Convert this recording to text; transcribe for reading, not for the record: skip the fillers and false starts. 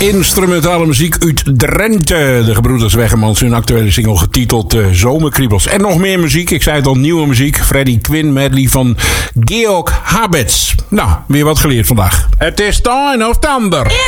Instrumentale muziek uit Drenthe. De gebroeders Weggemans, hun actuele single getiteld Zomerkriebels. En nog meer muziek. Ik zei het al, nieuwe muziek. Freddie Quinn medley van Georg Habets. Nou, weer wat geleerd vandaag. Het is time of thunder.